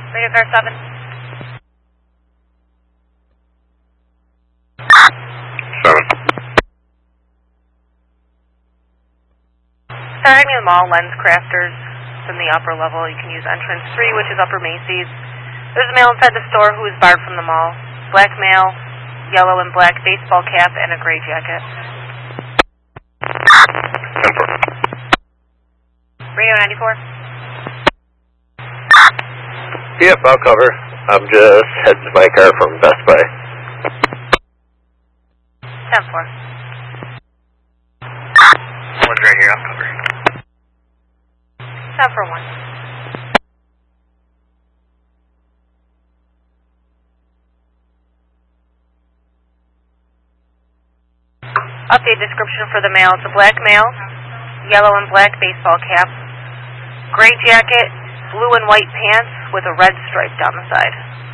Radio car 7. 7. Starting in the mall, Lens Crafters. It's in the upper level. You can use entrance 3, which is Upper Macy's. There's a male inside the store who is barred from the mall. Black male, yellow and black baseball cap, and a gray jacket. 10-4. Radio 94. Yep, I'll cover. I'm just heading to my car from Best Buy. 10-4. One's right here, I'll cover. 10-4-1. Update description for the male. It's a black male, yellow and black baseball cap, gray jacket, blue and white pants with a red stripe down the side.